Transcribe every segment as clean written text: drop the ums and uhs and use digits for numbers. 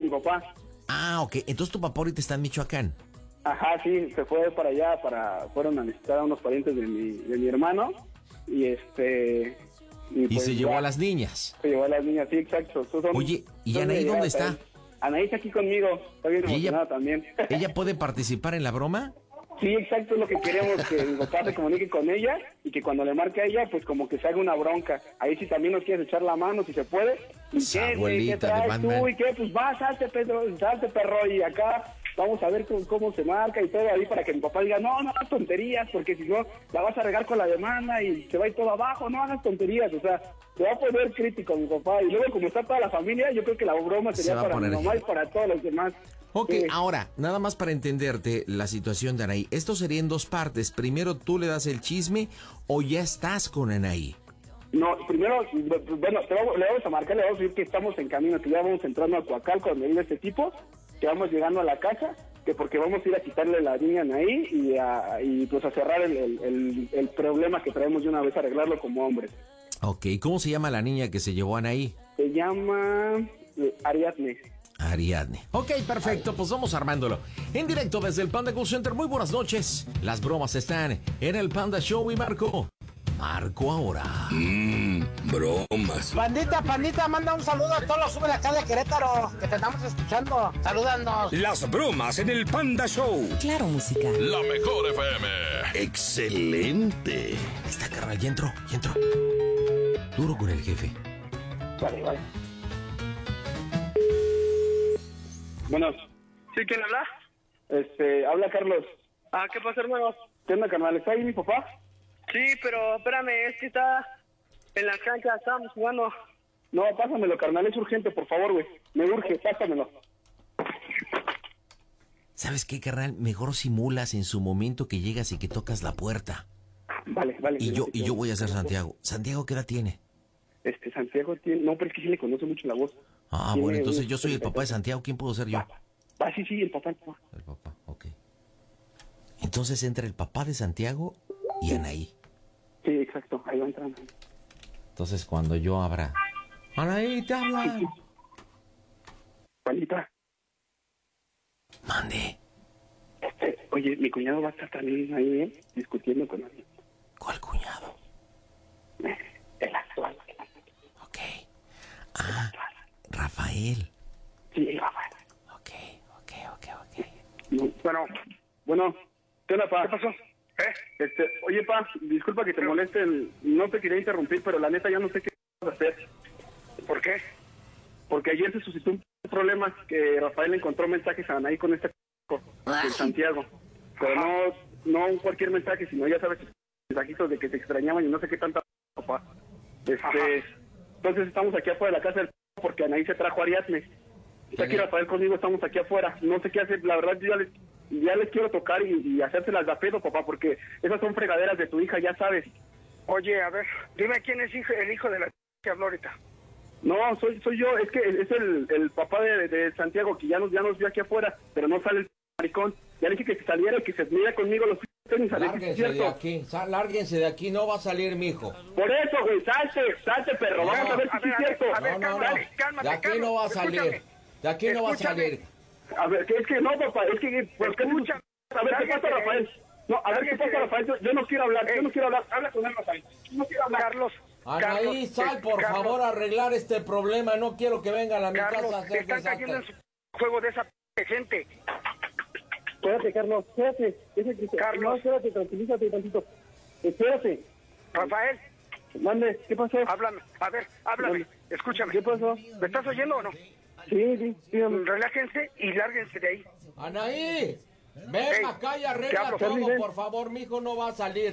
mi papá. Ah, ok. Entonces tu papá ahorita está en Michoacán. Ajá, sí, se fue para allá, fueron a visitar a unos parientes de mi hermano. Y Y pues se llevó ya, a las niñas. Se llevó a las niñas, sí, exacto. Oye, ¿y Anaí dónde está? Anaí está aquí conmigo, está bien ¿Y emocionada también. ¿Ella puede participar en la broma? Sí, exacto, es lo que queremos, que mi papá se comunique con ella y que cuando le marque a ella, pues como que se haga una bronca. Ahí sí también nos quieres echar la mano, si se puede. ¿Y qué, güey? ¿Qué traes tú? ¿Y qué? Pues va, salte, Pedro, salte, perro, y acá vamos a ver cómo se marca y todo ahí para que mi papá diga, no hagas tonterías, porque si no, la vas a regar con la demanda y se va a ir todo abajo, no hagas tonterías, o sea, se va a poner crítico mi papá. Y luego, como está toda la familia, yo creo que la broma sería para mi mamá y para todos los demás. Ok, ahora, nada más para entenderte la situación de Anaí. Esto sería en dos partes. Primero, ¿tú le das el chisme o ya estás con Anaí? No, primero, bueno, le vamos a marcar, le vamos a decir que estamos en camino, que ya vamos entrando a Coacalco, donde vive este tipo, que vamos llegando a la casa, que porque vamos a ir a quitarle la niña a Anaí y pues a cerrar el problema que traemos de una vez, arreglarlo como hombres. Ok, ¿cómo se llama la niña que se llevó a Anaí? Se llama Ariadne. Ariadne. Ok, perfecto, pues vamos armándolo. En directo desde el Panda Call Center, muy buenas noches. Las bromas están en el Panda Show y Marco ahora. Bromas. Pandita, manda un saludo a todos los sube acá de Querétaro, que te estamos escuchando. Salúdanos. Las bromas en el Panda Show. Claro, música. La mejor FM. Excelente. Está, carnal, ya entró. Duro con el jefe. Vale. Bueno. ¿Sí, quién habla? Habla Carlos. Ah, ¿qué pasa, hermano? ¿Qué onda, carnal? ¿Está ahí mi papá? Sí, pero espérame, es que está en las canchas, estábamos jugando. No, pásamelo, carnal, es urgente, por favor, güey. Me urge, pásamelo. ¿Sabes qué, carnal? Mejor simulas en su momento que llegas y que tocas la puerta. Vale. Y yo voy a ser Santiago. ¿Santiago qué edad tiene? Santiago tiene... No, pero es que sí le conoce mucho la voz. Ah, bueno, entonces yo soy el papá de Santiago. ¿Quién puedo ser yo? Sí, el papá. El papá, ok. Entonces entra el papá de Santiago y Anaí. Sí, exacto, ahí va entrando. Entonces cuando yo abra... Anaí, te habla. Juanita. Mande. Oye, mi cuñado va a estar también ahí, discutiendo con alguien. ¿Cuál cuñado? El actual. Ok. Ah, Rafael. Sí, Rafael. Ok. Bueno, ¿qué onda, pa? ¿Qué pasó? Oye, pa, disculpa que te moleste, no te quería interrumpir, pero la neta ya no sé qué vas a hacer. ¿Por qué? Porque ayer se suscitó un problema que Rafael encontró mensajes a Anaí con de Santiago. Pero no cualquier mensaje, sino ya sabes, mensajitos de que te extrañaban y no sé qué tanta papá. Entonces estamos aquí afuera de la casa del porque Anaí se trajo a Ariadne. Está aquí Rafael conmigo, estamos aquí afuera. No sé qué hacer, la verdad yo ya les quiero tocar y hacérselas de a pedo, papá, porque esas son fregaderas de tu hija, ya sabes. Oye, a ver, dime quién es el hijo de la que habló ahorita. No, soy yo, es que es el papá de Santiago, que ya nos vio aquí afuera, pero no sale el maricón. Ya le dije que saliera y que se mira conmigo los tenis. Lárguense de aquí, no va a salir mi hijo. Por eso, güey, salte, perro, vamos a ver si es cierto. Cálmate, de aquí no va a salir, de aquí no va a salir. A ver, que es que no, papá, es que... ¿por qué Escucha. A ver, ¿qué pasa, Rafael? No, a ver, ¿qué pasa, Rafael? Yo no quiero hablar, habla con él, Rafael. Yo no quiero hablar. Anaí, sal, por favor, a arreglar este problema. No quiero que vengan a mi casa a hacer están cayendo en su juego de esa gente. Espérate, Carlos, espérate. Carlos. No, espérate, tranquilízate tantito. Espérate. Rafael. Mande, ¿qué pasó? Háblame, a ver, háblame. Escúchame. ¿Qué pasó? ¿Me estás oyendo o no? Sí, dígame. Relájense y lárguense de ahí. Anaí, ven acá y arregla todo, Charlie, por favor. Mi hijo no va a salir.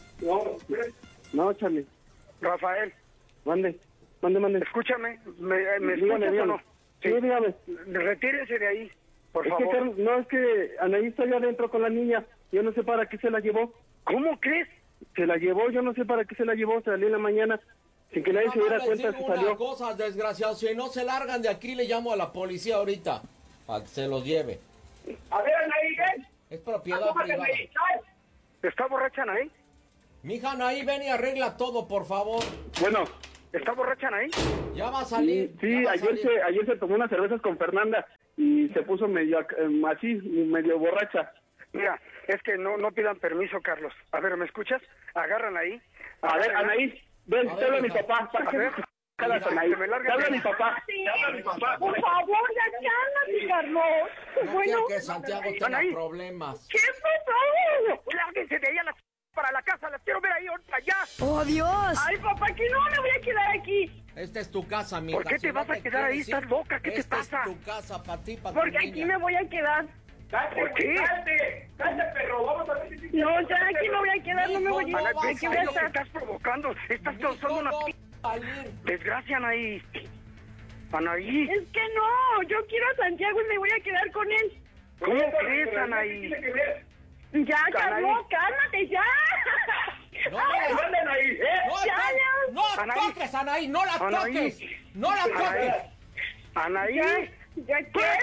No, Charlie. Rafael. Mande. Escúchame, ¿me escuchas o no? Sí, dígame. Retírense de ahí, por favor. Que, no, es que Anaí está allá adentro con la niña. Yo no sé para qué se la llevó. ¿Cómo crees? Se la llevó, yo no sé para qué se la llevó. Salió en la mañana sin que nadie se diera cuenta que salió. Una cosa, desgraciado, si no se largan de aquí, le llamo a la policía ahorita para que se los lleve. A ver, Anaí, ven. Es propiedad privada. ¿Está borracha Anaí? Mija, Anaí, ven y arregla todo, por favor. Bueno, ¿Está borracha Anaí? Ya va a salir. Sí, ayer se tomó unas cervezas con Fernanda y se puso medio así, medio borracha. Mira, es que no pidan permiso, Carlos. A ver, ¿me escuchas? Agarran ahí. A ver, Anaí, ven, te habla mi papá. A ver. Anaí, te habla mi papá. Por favor, ya cálmate, Carlos. No Bueno, quiero que Santiago tenga Anaí. problemas. ¿qué pasó? Lárguense de ahí para la casa. Las quiero ver ahí ahorita ya. ¡Oh, Dios! Ay, papá, que no me voy a quedar aquí. Esta es tu casa, mija. ¿Por qué te vas a quedar ahí? ¿Estás loca? ¿Qué te pasa? Esta es tu casa, para ti, para Porque aquí me voy a quedar. ¿Por qué? ¡Cállate, perro! Vamos a ver si... No, ya aquí me voy a quedar, no me voy a No ir. vas a Aquí voy a ¿Qué es lo que estar. estás provocando? Estás causando una desgracia, Anaí. Anaí. Es que no, yo quiero a Santiago y me voy a quedar con él. ¿Cómo crees, Anaí? Ya, Carlos, cálmate, ya. No, Anaí, no Anaí. toques, Anaí, no la Anaí. toques. No la toques. Anaí. ¿Ya qué?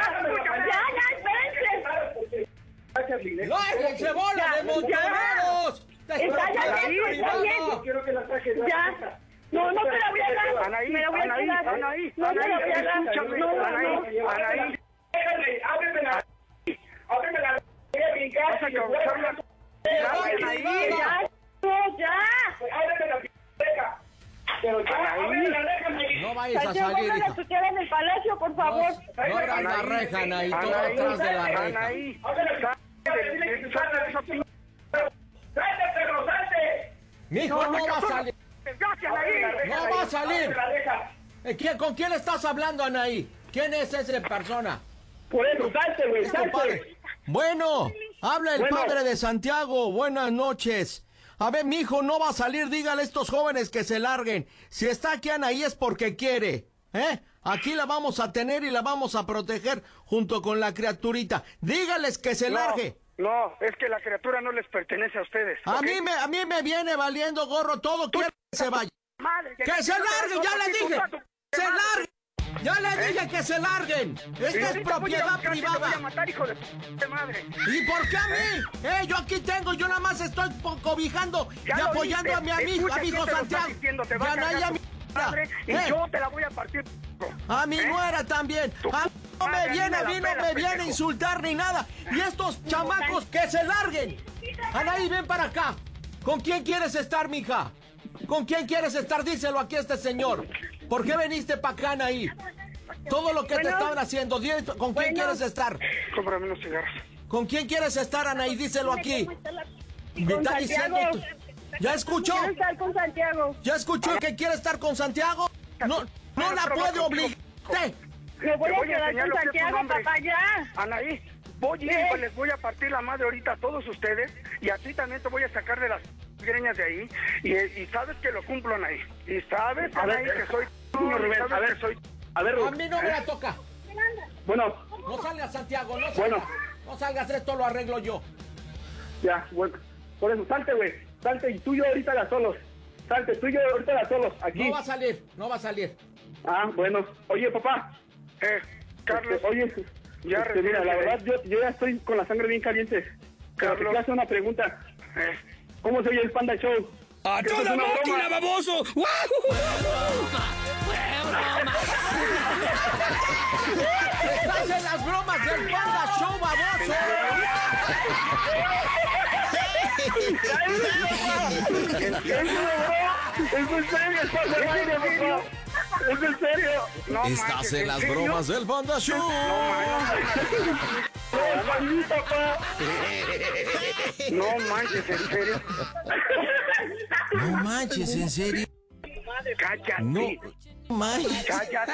Ya, espérense. ¡No, se bola de montoneros! Está ya bien, está bien. Quiero que la saques. Ya. No, no te la voy a dar. Anaí, Me la voy a Anaí, quedar. Anaí, No te la voy a dar. escúchame, No, Anaí. Ábreme la... Vas a causar una... Anaí. Ya, no, ya. Ábreme la... Pero No vayas a Santiago, salir, pongan la hija. tutela en el palacio, por favor. No abras la reja, Anaí, todo atrás de la reja. Anaí. ¡Salte, perro, salte! Mijo, no va a salir. Desgracia, Anaí. No va a salir. ¿Con quién estás hablando, Anaí? ¿Quién es esa persona? Por eso, salte, güey, Es tu padre. Bueno, habla el padre de Santiago. Buenas noches. A ver, mijo, no va a salir. Dígale a estos jóvenes que se larguen. Si está aquí Anaí es porque quiere. Aquí la vamos a tener y la vamos a proteger junto con la criaturita. Dígales que se largue. No, es que la criatura no les pertenece a ustedes. A mí me viene valiendo gorro todo. Quiero que se vaya. ¡Que se larguen! ¡Ya le dije! ¡Se larguen! ¡Ya le dije que se larguen! ¡Esta es propiedad privada! Te voy a matar, hijo de madre. ¿Y por qué a mí? Yo aquí tengo, yo nada más estoy cobijando y apoyando a mi amigo Santiago. Te va a Anaí, cargar tu madre y yo te la voy a partir. A mi nuera también. A mí no me viene, me viene a insultar ni nada. Y estos chamacos que se larguen. Anaí, ven para acá. ¿Con quién quieres estar, mija? ¿Con quién quieres estar? Díselo aquí a este señor. ¿Por qué viniste para acá, Anaí? Todo lo que te estaban haciendo, ¿con quién quieres estar? Cómprame unos cigarros. ¿Con quién quieres estar, Anaí? Díselo aquí. Me Con está diciendo... Santiago. ¿Ya escuchó? Quiero estar con Santiago. ¿Ya escuchó que quiere estar con Santiago? No la puede obligar. Me voy a quedar enseñar con lo que es un Santiago, hombre. papá, ya. Anaí, voy a ir, les voy a partir la madre ahorita a todos ustedes y a ti también te voy a sacar de las greñas de ahí y sabes que lo cumplo, Anaí. Y sabes, Anaí, que soy... Señor Rubén, a ver, A mí no me la toca. Bueno. No salgas, Santiago, no salgas. Bueno. No salgas, esto lo arreglo yo. Ya, bueno. Por eso, salte, güey. Salte y tú y yo ahorita las solos. Salte, tú y yo ahorita las solos. Aquí. No va a salir. Ah, bueno. Oye, papá. Carlos. Oye, ya mira, la verdad, yo ya estoy con la sangre bien caliente. Pero te quiero hacer una pregunta. ¿Cómo se oye el Panda Show? ¡A toda máquina, baboso! ¡Estás en las bromas del Panda Show, baboso! ¿Es en serio? ¿Es en serio? No Estás manches, en las serio? bromas del Panda Show. No manches, ¿en serio? No manches, ¿en serio? Cállate. No manches. Cállate.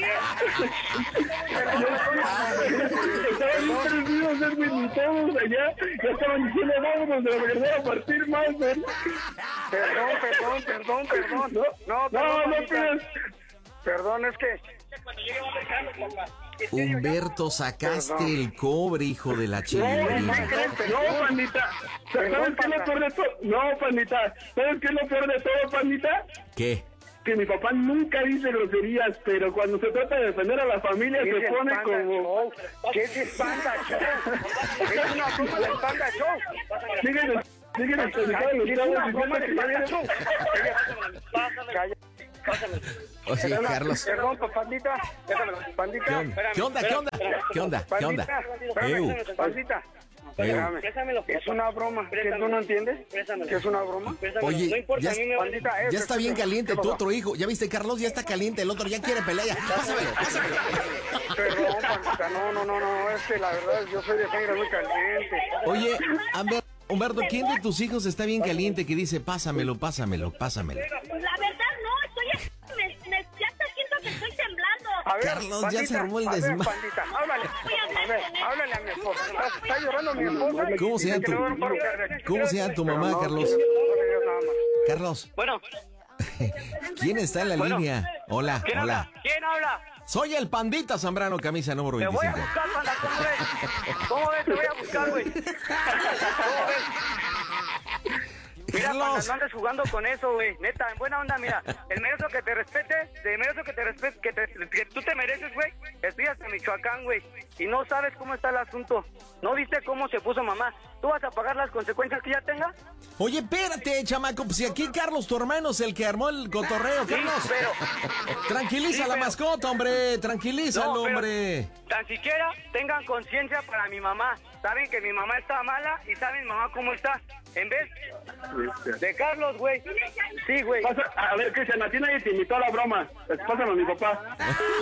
Estaban bien perdidos, Edwin, y todos allá. Ya estaban diciendo, vámonos, de regresar a partir más, ¿eh? Perdón. No pides. Perdón, es que... Humberto, sacaste el cobre, hijo de la No, chilindrina. pandita. ¿Sabes qué es lo peor de todo? No, pandita. ¿Sabes qué es lo peor de todo, pandita? ¿Qué? Que mi papá nunca dice groserías, pero cuando se trata de defender a la familia se pone como... ¿Qué es el Panda Show? Es una broma del Panda Show. Síguenos, Es una broma del Panda Show. Oye, Carlos. Perdón, pandita. Déjamelo, pandita. ¿Qué onda? Pandita. Pandita. Déjamelo. Es una broma. ¿Que tú no entiendes? ¿Que es una broma? Oye, no importa, ya está bien caliente tu otro hijo. ¿Ya viste, Carlos? Ya está caliente. El otro ya quiere pelea. Ya. Pásamelo. Perdón, pandita. No. Es que la verdad, yo soy de sangre muy caliente. Oye, Humberto, ¿quién de tus hijos está bien caliente que dice pásamelo? Pues la verdad no, ya está siento que estoy temblando. A ver, Carlos, pandita, ya se armó el desmadre. Pandita, háblale a mi esposa. Está llorando mi esposa. ¿Cómo se llama tu mamá, Carlos? Carlos. Bueno. ¿Quién está en la línea? Hola. ¿Quién habla? Soy el Pandita Zambrano, camisa número 25. Te voy a buscar, panda, ¿cómo ves? Te voy a buscar, güey. ¿Cómo ves? Mira, Carlos. panda, no andes jugando con eso, güey. Neta, en buena onda, mira. El merezo que te respete, que tú te mereces, güey. Estudias en Michoacán, güey. Y no sabes cómo está el asunto. ¿No viste cómo se puso mamá? ¿Tú vas a pagar las consecuencias que ella tenga? Oye, espérate, chamaco, pues si aquí Carlos, tu hermano, es el que armó el cotorreo, Carlos. Sí, pero... Tranquiliza la mascota, hombre, tranquilízalo, hombre. Tan siquiera tengan conciencia para mi mamá. Saben que mi mamá está mala y saben mi mamá cómo está. En vez de Carlos, güey. Sí, güey. A ver, Cristian, a ti nadie te invitó a la broma. Pásame a mi papá.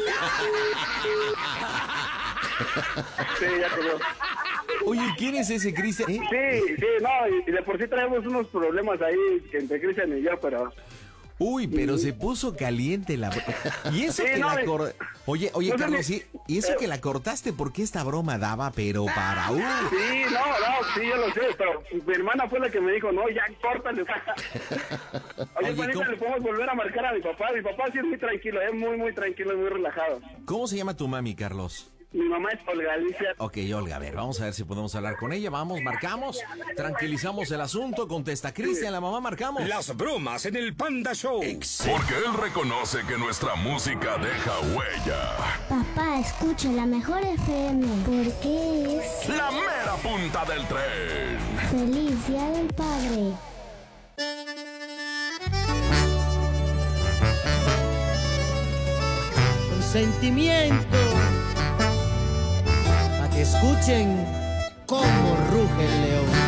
Sí, ya te veo. Oye, ¿quién es ese Cristian? Sí, no, y de por sí traemos unos problemas ahí entre Cristian y yo, pero... Uy, pero se puso caliente la... Y eso que la Oye, no, Carlos, ¿y eso que la cortaste? Porque esta broma daba, pero para... Sí, yo lo sé, pero mi hermana fue la que me dijo, no, ya, córtale. Oye, Juanita, le podemos volver a marcar a mi papá. Mi papá sí es muy tranquilo, es muy tranquilo y muy relajado. ¿Cómo se llama tu mami, Carlos? Mi mamá es Olga Alicia. Ok, Olga, a ver, vamos a ver si podemos hablar con ella. Vamos, marcamos, tranquilizamos el asunto, contesta Cristian, la mamá, marcamos. Las bromas en el Panda Show. Porque él reconoce que nuestra música deja huella. Papá, escucha la mejor FM, porque es... La mera punta del tren. ¡Feliz Día del Padre! Con sentimiento, para que escuchen cómo ruge el león.